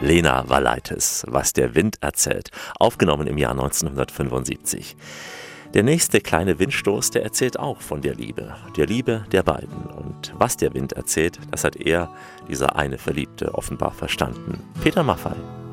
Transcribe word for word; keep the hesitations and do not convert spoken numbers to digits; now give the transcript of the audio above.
Lena Valaitis, was der Wind erzählt, aufgenommen im Jahr neunzehnhundertfünfundsiebzig. Der nächste kleine Windstoß, der erzählt auch von der Liebe, der Liebe der beiden. Und was der Wind erzählt, das hat er, dieser eine Verliebte, offenbar verstanden. Peter Maffay.